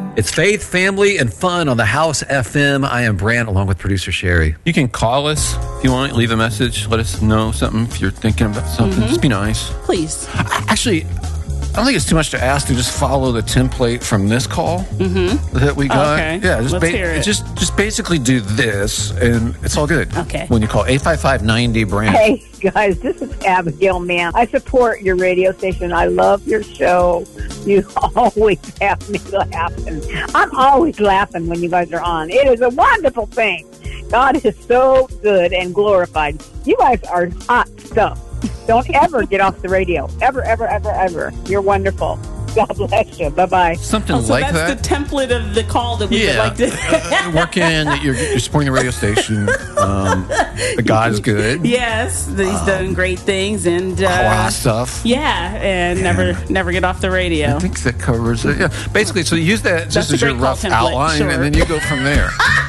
It's faith, family, and fun on the House FM. I am Brant, along with producer Sherry. You can call us if you want. Leave a message. Let us know something if you're thinking about something. Just be nice. Please. Actually, I don't think it's too much to ask to just follow the template from this call that we got. Okay. Yeah, Let's hear it. Just basically do this, and it's all good. Okay. When you call 855-90-BRANT. Hey, guys, this is Abigail, man. I support your radio station. I love your show. You always have me laughing. I'm always laughing when you guys are on. It is a wonderful thing. God is so good and glorified. You guys are hot stuff. Don't ever get off the radio. Ever, ever, ever, ever. You're wonderful. God bless you. Bye-bye. Something So like that's that. the template of the call that we would like to... Working, you're supporting the radio station. The guy's good. Yes, he's done great things and... A lot of stuff. Yeah, and never get off the radio. I think that covers it. Yeah. Basically, so use that just a as your great call rough template, outline, sure. and then you go from there.